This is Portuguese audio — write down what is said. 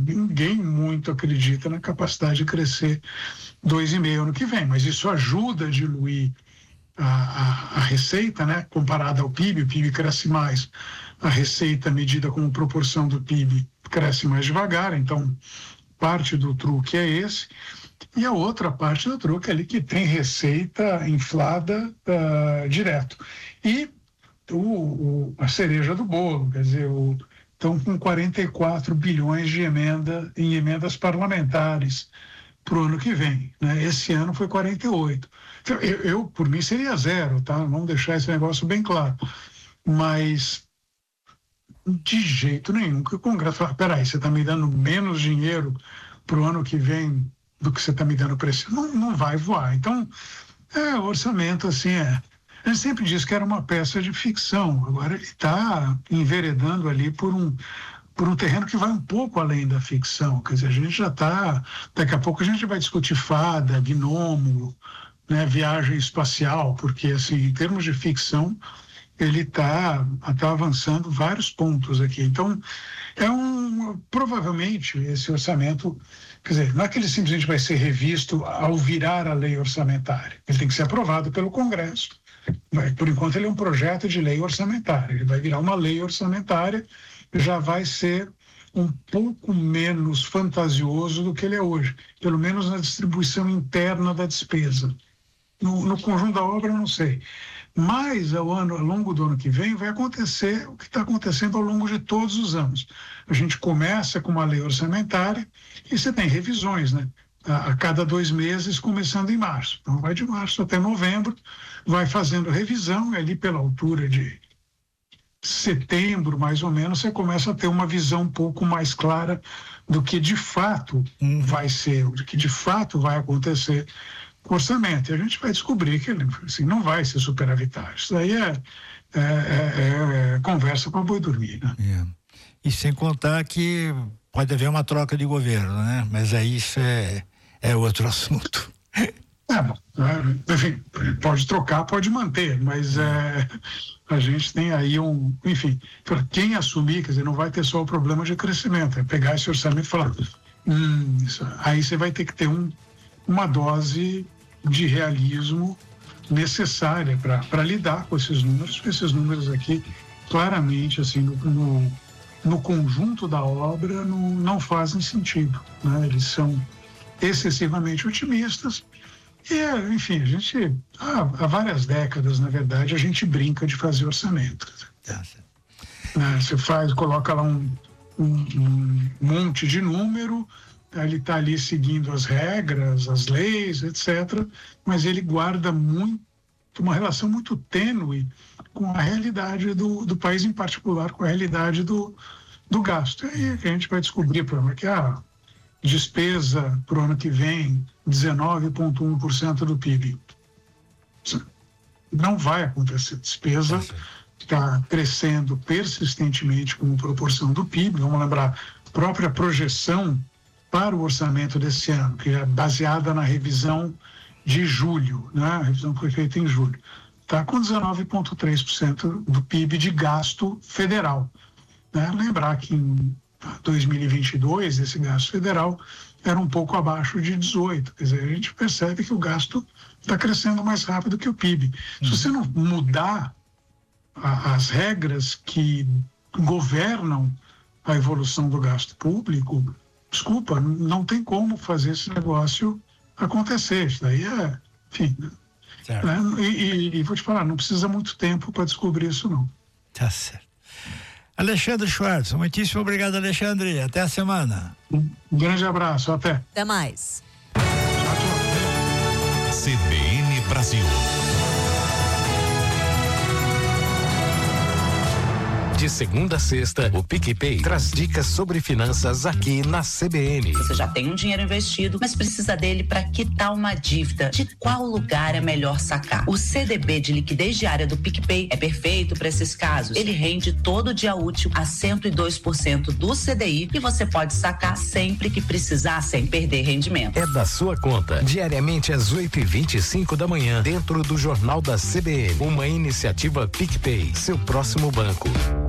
ninguém muito acredita na capacidade de crescer 2,5% ano que vem, mas isso ajuda a diluir a receita, né? Comparada ao PIB, o PIB cresce mais, a receita medida como proporção do PIB cresce mais devagar, então parte do truque é esse, e a outra parte do truque é ali que tem receita inflada direto. E a cereja do bolo, quer dizer, estão com 44 bilhões de em emendas parlamentares para o ano que vem, né? Esse ano foi 48. Então, eu, por mim, seria 0, tá? Vamos deixar esse negócio bem claro. Mas, de jeito nenhum, que o Congresso fala, peraí, você está me dando menos dinheiro para o ano que vem do que você está me dando para esse ano? Não vai voar. Então, o orçamento, assim, a gente sempre disse que era uma peça de ficção, agora ele está enveredando ali por um terreno que vai um pouco além da ficção, quer dizer, a gente já está, daqui a pouco a gente vai discutir fada, gnomo, né, viagem espacial, porque assim, em termos de ficção, ele está avançando vários pontos aqui, então provavelmente esse orçamento, quer dizer, não é que ele simplesmente vai ser revisto ao virar a lei orçamentária, ele tem que ser aprovado pelo Congresso. Por enquanto ele é um projeto de lei orçamentária, ele vai virar uma lei orçamentária, já vai ser um pouco menos fantasioso do que ele é hoje, pelo menos na distribuição interna da despesa. No conjunto da obra, eu não sei. Mas ao longo do ano que vem vai acontecer o que está acontecendo ao longo de todos os anos. A gente começa com uma lei orçamentária e você tem revisões, né? A cada 2 meses, começando em março. Então, vai de março até novembro, vai fazendo revisão, e ali pela altura de setembro, mais ou menos, você começa a ter uma visão um pouco mais clara do que de fato vai ser, do que de fato vai acontecer com o orçamento. E a gente vai descobrir que ele assim, não vai ser superavitário. Isso daí é conversa para boi dormir, né? E sem contar que pode haver uma troca de governo, né? Mas aí isso é outro assunto. Enfim, pode trocar, pode manter, mas a gente tem aí enfim, para quem assumir, quer dizer, não vai ter só o problema de crescimento, é pegar esse orçamento e falar, aí você vai ter que ter uma dose de realismo necessária para lidar com esses números, porque esses números aqui, claramente, assim, no conjunto da obra, não fazem sentido, né? Eles são excessivamente otimistas. E, enfim, a gente, há várias décadas, na verdade, a gente brinca de fazer orçamento. Você coloca lá um monte de número, ele está ali seguindo as regras, as leis, etc., mas ele guarda uma relação muito tênue com a realidade do país, em particular com a realidade do gasto. E aí a gente vai descobrir, por exemplo, que a despesa para o ano que vem, 19,1% do PIB. Não vai acontecer. Despesa está crescendo persistentemente como proporção do PIB. Vamos lembrar, a própria projeção para o orçamento desse ano, que é baseada na revisão de julho, né? A revisão foi feita em julho. Está com 19,3% do PIB de gasto federal. Né? Lembrar que em 2022, esse gasto federal era um pouco abaixo de 18%. Quer dizer, a gente percebe que o gasto está crescendo mais rápido que o PIB. Se você não mudar as regras que governam a evolução do gasto público, desculpa, não tem como fazer esse negócio acontecer. Isso daí enfim, né? E vou te falar, não precisa muito tempo para descobrir isso, não. Tá certo. Alexandre Schwartz, muitíssimo obrigado, Alexandre. Até a semana. Um grande abraço, até. Até mais. Tchau, tchau. CBN Brasil. De segunda a sexta, o PicPay traz dicas sobre finanças aqui na CBN. Você já tem um dinheiro investido, mas precisa dele para quitar uma dívida. De qual lugar é melhor sacar? O CDB de liquidez diária do PicPay é perfeito para esses casos. Ele rende todo dia útil a 102% do CDI e você pode sacar sempre que precisar, sem perder rendimento. É da sua conta, diariamente às 8h25 da manhã, dentro do Jornal da CBN. Uma iniciativa PicPay, seu próximo banco.